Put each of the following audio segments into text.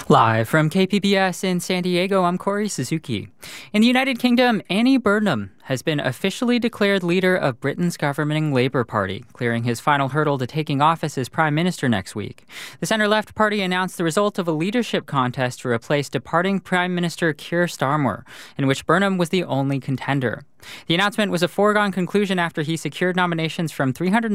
Live from KPBS in San Diego, I'm Corey Suzuki. In the United Kingdom, Andy Burnham has been officially declared leader of Britain's governing Labour Party, clearing his final hurdle to taking office as Prime Minister next week. The centre-left party announced the result of a leadership contest to replace departing Prime Minister Keir Starmer, in which Burnham was the only contender. The announcement was a foregone conclusion after he secured nominations from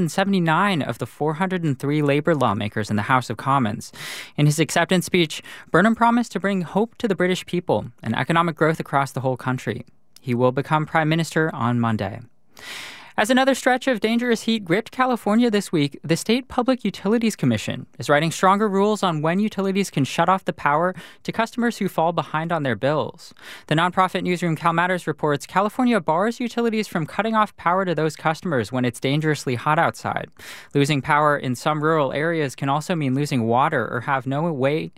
379 of the 403 Labour lawmakers in the House of Commons. In his acceptance speech, Burnham promised to bring hope to the British people and economic growth across the whole country. He will become Prime Minister on Monday. As another stretch of dangerous heat gripped California this week, the State Public Utilities Commission is writing stronger rules on when utilities can shut off the power to customers who fall behind on their bills. The nonprofit newsroom CalMatters reports California bars utilities from cutting off power to those customers when it's dangerously hot outside. Losing power in some rural areas can also mean losing water or having no way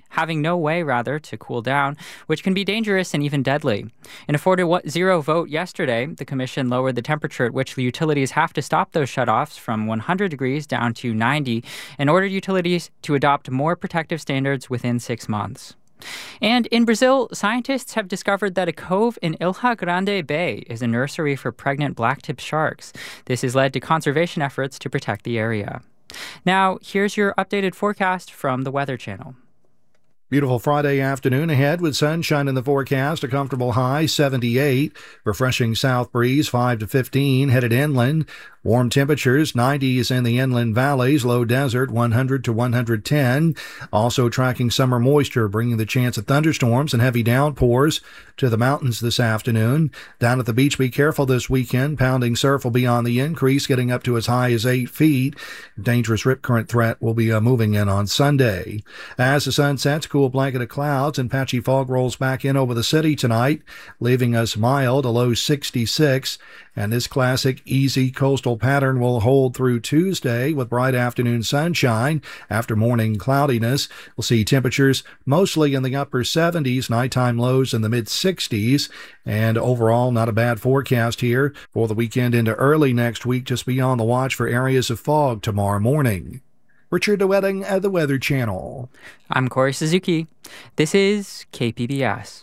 to cool down, which can be dangerous and even deadly. In a 4-0 vote yesterday, the commission lowered the temperature at which the utilities have to stop those shutoffs from 100 degrees down to 90 and ordered utilities to adopt more protective standards within 6 months. And in Brazil, scientists have discovered that a cove in Ilha Grande Bay is a nursery for pregnant blacktip sharks. This has led to conservation efforts to protect the area. Now, here's your updated forecast from the Weather Channel. Beautiful Friday afternoon ahead with sunshine in the forecast, a comfortable high 78, refreshing south breeze 5 to 15, headed inland. Warm temperatures, 90s in the inland valleys, low desert 100 to 110. Also tracking summer moisture, bringing the chance of thunderstorms and heavy downpours to the mountains this afternoon. Down at the beach, be careful this weekend. Pounding surf will be on the increase, getting up to as high as 8 feet. Dangerous rip current threat will be moving in on Sunday. As the sun sets, cool blanket of clouds and patchy fog rolls back in over the city tonight, leaving us mild, a low 66. And this classic easy coastal pattern will hold through Tuesday with bright afternoon sunshine. After morning cloudiness, we'll see temperatures mostly in the upper 70s, nighttime lows in the mid-60s. And overall, not a bad forecast here for the weekend into early next week. Just be on the watch for areas of fog tomorrow morning. Richard DeWetting at the Weather Channel. I'm Corey Suzuki. This is KPBS.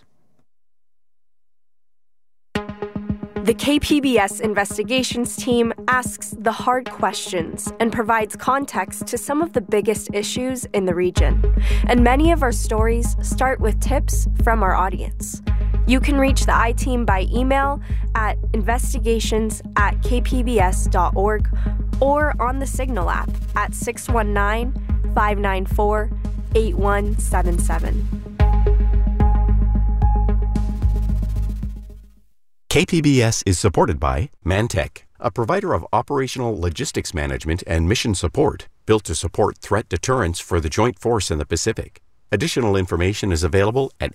The KPBS investigations team asks the hard questions and provides context to some of the biggest issues in the region. And many of our stories start with tips from our audience. You can reach the I-Team by email at investigations@kpbs.org or on the Signal app at 619-594-8177. KPBS is supported by Mantech, a provider of operational logistics management and mission support built to support threat deterrence for the Joint Force in the Pacific. Additional information is available at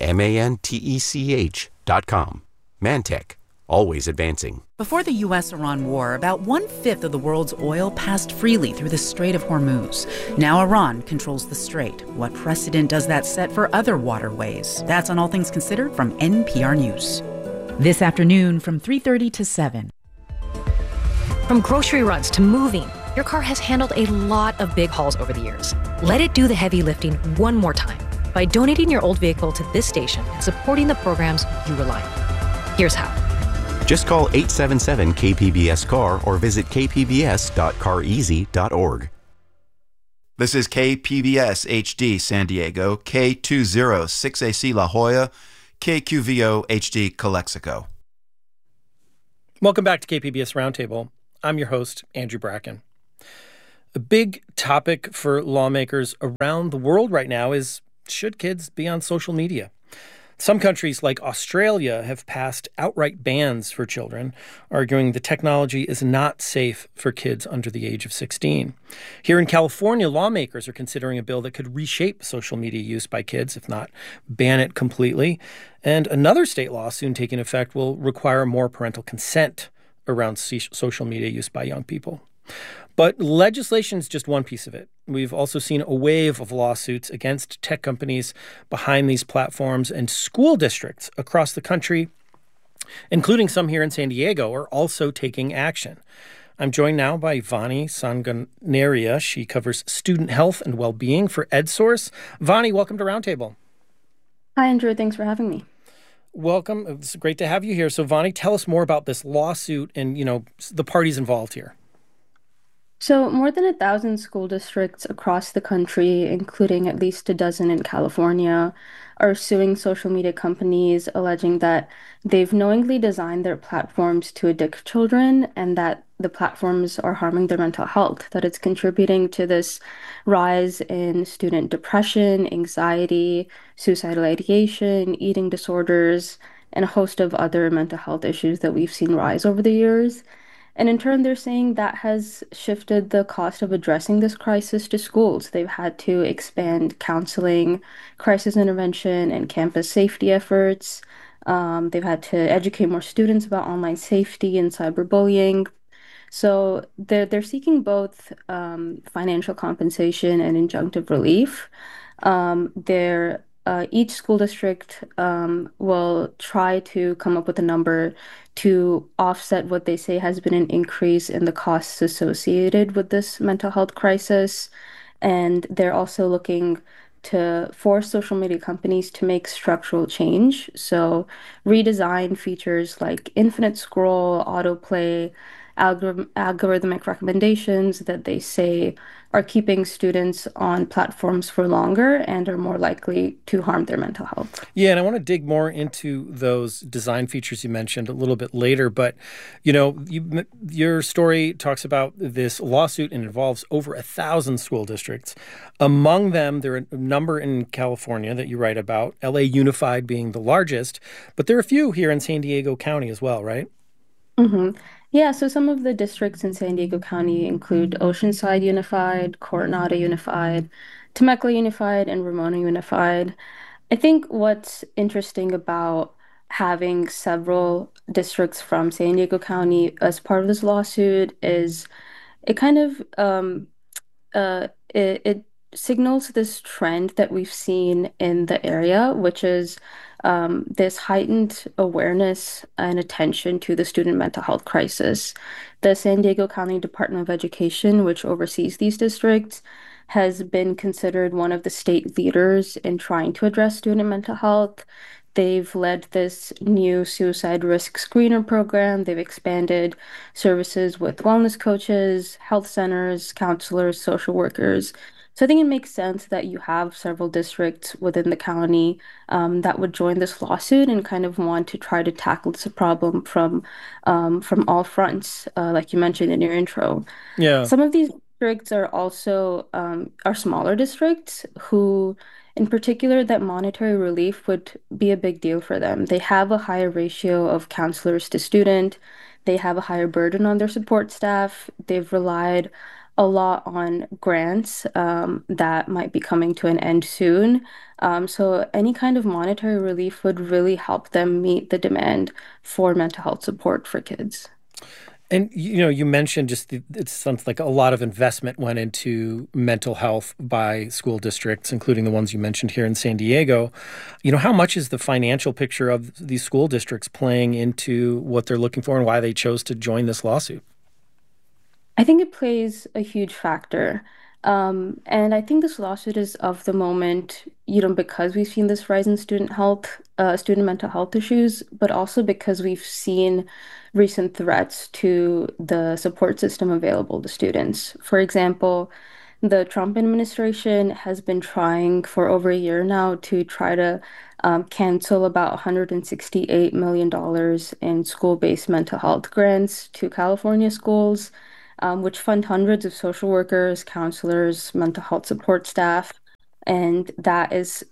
mantech.com. Mantech, always advancing. Before the U.S.-Iran war, about 1/5 of the world's oil passed freely through the Strait of Hormuz. Now Iran controls the strait. What precedent does that set for other waterways? That's on All Things Considered from NPR News. This afternoon from 3:30 to 7. From grocery runs to moving, your car has handled a lot of big hauls over the years. Let it do the heavy lifting one more time by donating your old vehicle to this station and supporting the programs you rely on. Here's how. Just call 877-KPBS-CAR or visit kpbs.careasy.org. This is KPBS HD San Diego, K206AC La Jolla, KQVO HD Calexico. Welcome back to KPBS Roundtable. I'm your host, Andrew Bracken. A big topic for lawmakers around the world right now is, should kids be on social media? Some countries like Australia have passed outright bans for children, arguing the technology is not safe for kids under the age of 16. Here in California, lawmakers are considering a bill that could reshape social media use by kids, if not ban it completely. And another state law soon taking effect will require more parental consent around social media use by young people. But legislation is just one piece of it. We've also seen a wave of lawsuits against tech companies behind these platforms, and school districts across the country, including some here in San Diego, are also taking action. I'm joined now by Vani Sanganaria. She covers student health and well-being for EdSource. Vani, welcome to Roundtable. Hi, Andrew. Thanks for having me. Welcome. It's great to have you here. So, Vani, tell us more about this lawsuit and, the parties involved here. So, more than 1,000 school districts across the country, including at least a dozen in California, are suing social media companies, alleging that they've knowingly designed their platforms to addict children and that the platforms are harming their mental health, that it's contributing to this rise in student depression, anxiety, suicidal ideation, eating disorders, and a host of other mental health issues that we've seen rise over the years. And in turn, they're saying that has shifted the cost of addressing this crisis to schools. They've had to expand counseling, crisis intervention, and campus safety efforts. They've had to educate more students about online safety and cyberbullying. So they're seeking both financial compensation and injunctive relief. They're Each school district will try to come up with a number to offset what they say has been an increase in the costs associated with this mental health crisis. And they're also looking to force social media companies to make structural change. So redesign features like infinite scroll, autoplay, algorithmic recommendations that they say are keeping students on platforms for longer and are more likely to harm their mental health. Yeah, and I want to dig more into those design features you mentioned a little bit later. But, your story talks about this lawsuit and involves over 1,000 school districts. Among them, there are a number in California that you write about, LA Unified being the largest, but there are a few here in San Diego County as well, right? Mm-hmm. Yeah, so some of the districts in San Diego County include Oceanside Unified, Coronado Unified, Temecula Unified, and Ramona Unified. I think what's interesting about having several districts from San Diego County as part of this lawsuit is it kind of it signals this trend that we've seen in the area, which is this heightened awareness and attention to the student mental health crisis. The San Diego County Department of Education, which oversees these districts, has been considered one of the state leaders in trying to address student mental health. They've led this new suicide risk screener program. They've expanded services with wellness coaches, health centers, counselors, social workers. So I think it makes sense that you have several districts within the county that would join this lawsuit and kind of want to try to tackle this problem from all fronts, like you mentioned in your intro. Yeah. Some of these districts are also are smaller districts who, in particular, that monetary relief would be a big deal for them. They have a higher ratio of counselors to student. They have a higher burden on their support staff. They've relied a lot on grants that might be coming to an end soon. So any kind of monetary relief would really help them meet the demand for mental health support for kids. And, you mentioned it sounds like a lot of investment went into mental health by school districts, including the ones you mentioned here in San Diego. How much is the financial picture of these school districts playing into what they're looking for and why they chose to join this lawsuit? I think it plays a huge factor. And I think this lawsuit is of the moment, because we've seen this rise in student mental health issues, but also because we've seen recent threats to the support system available to students. For example, the Trump administration has been trying for over a year now to try to cancel about $168 million in school-based mental health grants to California schools, which fund hundreds of social workers, counselors, mental health support staff. And that is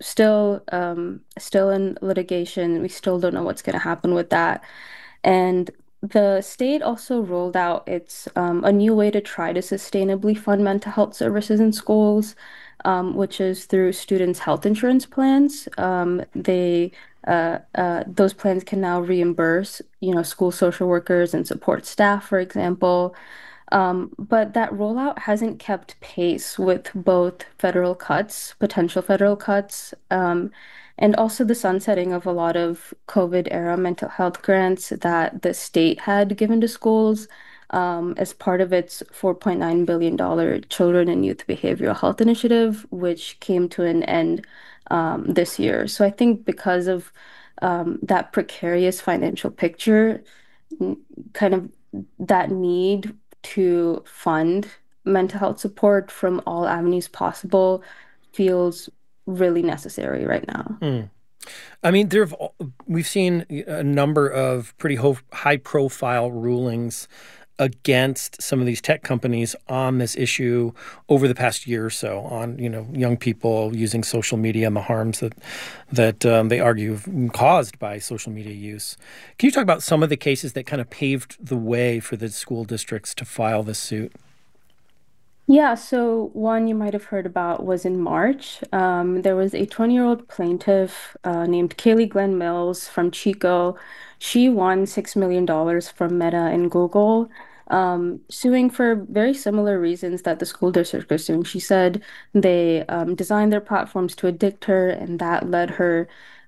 still in litigation. We still don't know what's going to happen with that. And the state also rolled out its a new way to try to sustainably fund mental health services in schools, which is through students' health insurance plans. They Those plans can now reimburse, school social workers and support staff, for example. But that rollout hasn't kept pace with both potential federal cuts, and also the sunsetting of a lot of COVID era mental health grants that the state had given to schools. as part of its $4.9 billion Children and Youth Behavioral Health Initiative, which came to an end this year. So I think because of that precarious financial picture, kind of that need to fund mental health support from all avenues possible feels really necessary right now. I mean, we've seen a number of pretty high-profile rulings against some of these tech companies on this issue over the past year or so on, young people using social media and the harms that they argue caused by social media use. Can you talk about some of the cases that kind of paved the way for the school districts to file this suit? Yeah, so one you might have heard about was in March. There was a 20-year-old plaintiff named Kaylee Glenn Mills from Chico. She won $6 million from Meta and Google, suing for very similar reasons that the school district is suing. She said they designed their platforms to addict her, and that led her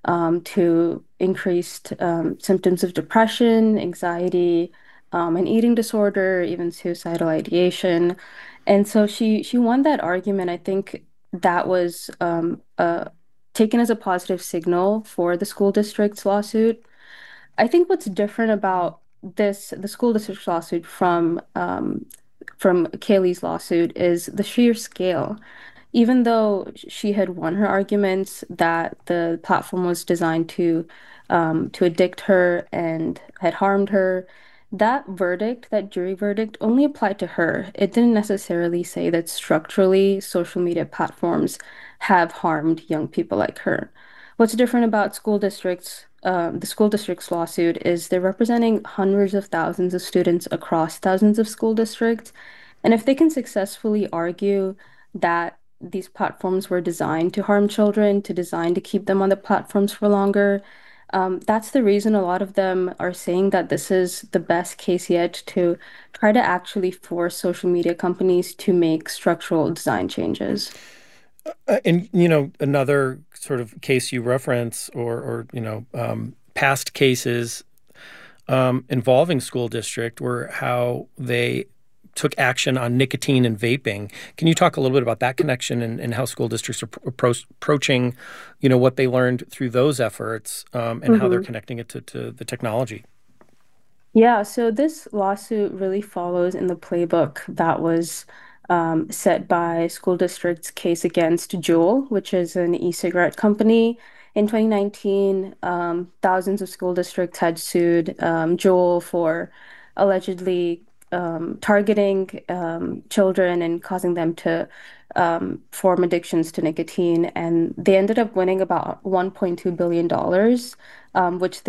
to increased symptoms of depression, anxiety, an eating disorder, even suicidal ideation. And so she won that argument. I think that was taken as a positive signal for the school district's lawsuit. I think what's different about the school district's lawsuit from Kaylee's lawsuit is the sheer scale. Even though she had won her arguments that the platform was designed to addict her and had harmed her, that jury verdict, only applied to her. It didn't necessarily say that structurally social media platforms have harmed young people like her. What's different about the school district's lawsuit is they're representing hundreds of thousands of students across thousands of school districts. And if they can successfully argue that these platforms were designed to harm children, designed to keep them on the platforms for longer, that's the reason a lot of them are saying that this is the best case yet to try to actually force social media companies to make structural design changes. And, another sort of case you reference or past cases involving school district were how they took action on nicotine and vaping. Can you talk a little bit about that connection and how school districts are approaching, what they learned through those efforts and how they're connecting it to the technology? Yeah, so this lawsuit really follows in the playbook that was set by school district's case against Juul, which is an e-cigarette company. In 2019, thousands of school districts had sued Juul for allegedly targeting children and causing them to form addictions to nicotine. And they ended up winning about $1.2 billion, which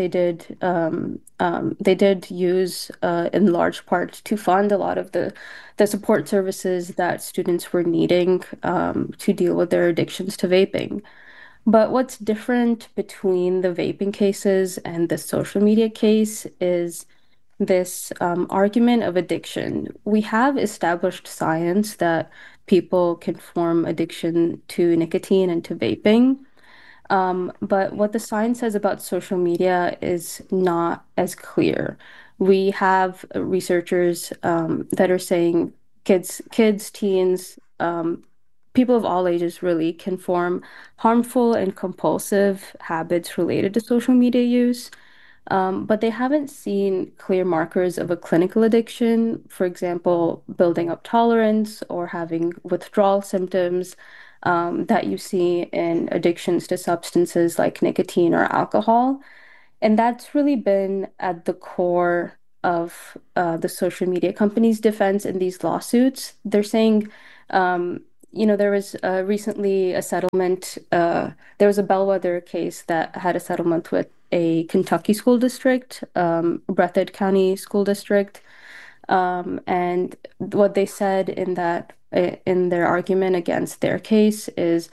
they did use in large part to fund a lot of the support services that students were needing to deal with their addictions to vaping. But what's different between the vaping cases and the social media case is this argument of addiction. We have established science that people can form addiction to nicotine and to vaping. But what the science says about social media is not as clear. We have researchers that are saying kids, teens, people of all ages really can form harmful and compulsive habits related to social media use. But they haven't seen clear markers of a clinical addiction, for example, building up tolerance or having withdrawal symptoms that you see in addictions to substances like nicotine or alcohol. And that's really been at the core of the social media companies' defense in these lawsuits. They're saying, there was recently a settlement. There was a bellwether case that had a settlement with a Kentucky school district, Breathitt County School District. And what they said in their argument against their case is,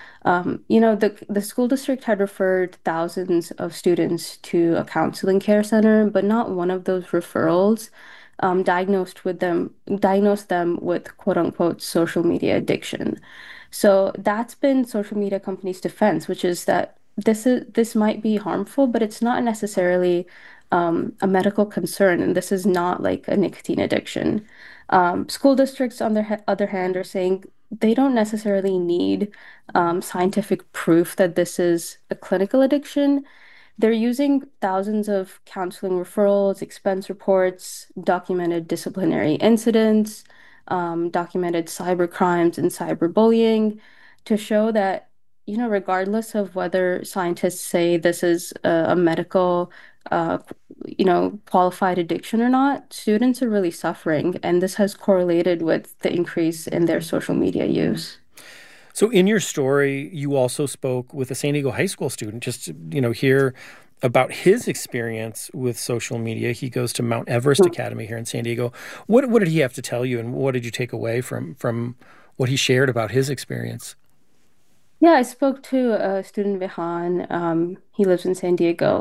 the school district had referred thousands of students to a counseling care center, but not one of those referrals diagnosed them with quote unquote social media addiction. So that's been social media companies' defense, which is that this might be harmful, but it's not necessarily a medical concern, and this is not like a nicotine addiction. School districts, on their other hand, are saying they don't necessarily need scientific proof that this is a clinical addiction. They're using thousands of counseling referrals, expense reports, documented disciplinary incidents, documented cyber crimes and cyberbullying to show that, regardless of whether scientists say this is a medical, uh, qualified addiction or not, students are really suffering. And this has correlated with the increase in their social media use. So in your story, you also spoke with a San Diego high school student just to, hear about his experience with social media. He goes to Mount Everest Academy here in San Diego. What did he have to tell you, and what did you take away from what he shared about his experience? Yeah, I spoke to a student, Vihan. He lives in San Diego.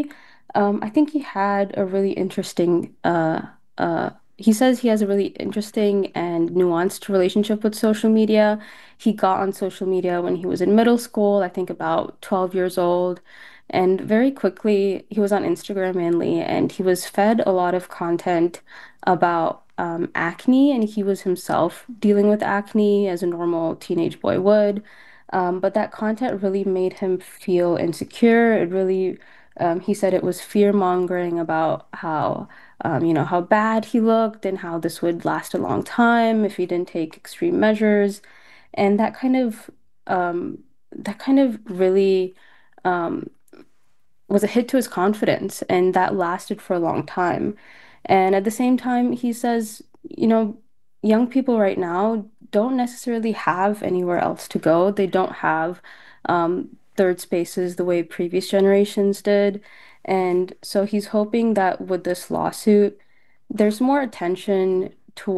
I think he had a really interesting, he says he has a really interesting and nuanced relationship with social media. He got on social media when he was in middle school, I think about 12 years old. And very quickly, he was on Instagram mainly, and he was fed a lot of content about acne, and he was himself dealing with acne as a normal teenage boy would. But that content really made him feel insecure. He said it was fear-mongering about how bad he looked and how this would last a long time if he didn't take extreme measures. And that kind of really um, was a hit to his confidence, and that lasted for a long time. And at the same time, he says, young people right now don't necessarily have anywhere else to go. They don't have third spaces the way previous generations did. And so he's hoping that with this lawsuit, there's more attention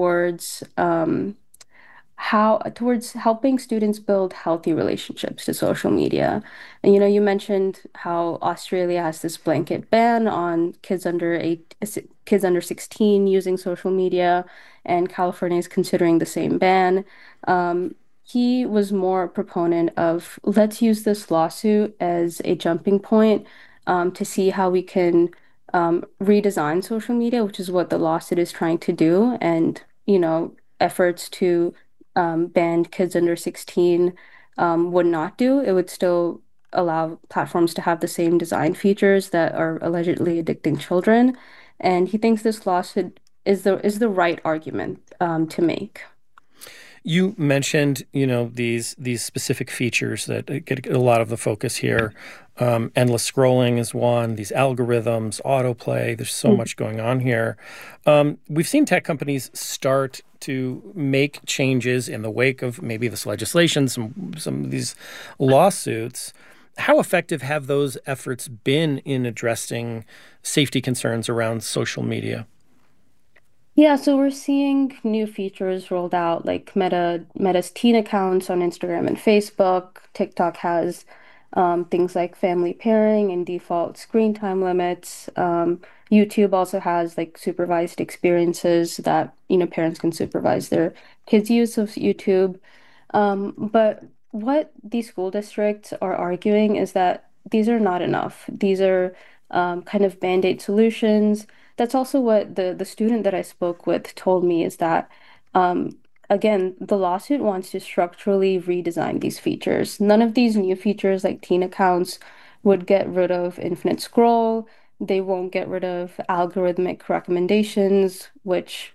towards helping students build healthy relationships to social media. And you mentioned how Australia has this blanket ban on kids under 16 using social media, and California is considering the same ban. He was more a proponent of let's use this lawsuit as a jumping point to see how we can redesign social media, which is what the lawsuit is trying to do, and efforts to banned kids under 16 would not do. It would still allow platforms to have the same design features that are allegedly addicting children. And he thinks this lawsuit is the right argument to make. You mentioned, these specific features that get a lot of the focus here. Endless scrolling is one, these algorithms, autoplay, there's so much going on here. We've seen tech companies start to make changes in the wake of maybe this legislation, some of these lawsuits. How effective have those efforts been in addressing safety concerns around social media? Yeah, so we're seeing new features rolled out, like Meta's teen accounts on Instagram and Facebook. TikTok has things like family pairing and default screen time limits. YouTube also has like supervised experiences that, parents can supervise their kids' use of YouTube. But what these school districts are arguing is that these are not enough. These are kind of band-aid solutions. That's also what the student that I spoke with told me is that, again, the lawsuit wants to structurally redesign these features. None of these new features like teen accounts would get rid of infinite scroll. They won't get rid of algorithmic recommendations, which,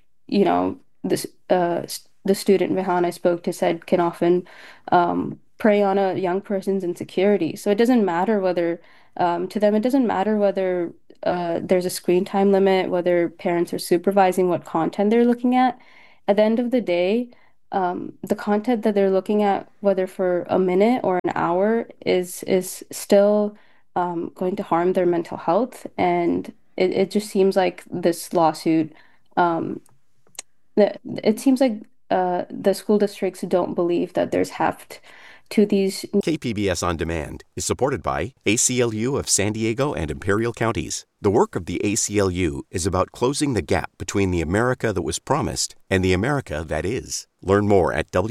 the student Rehan I spoke to said can often prey on a young person's insecurity. So it doesn't matter to them, it doesn't matter whether there's a screen time limit, whether parents are supervising what content they're looking at. At the end of the day, the content that they're looking at, whether for a minute or an hour, is still going to harm their mental health. And it just seems like this lawsuit, it seems like the school districts don't believe that there's heft to these. KPBS On Demand is supported by ACLU of San Diego and Imperial Counties. The work of the ACLU is about closing the gap between the America that was promised and the America that is. Learn more at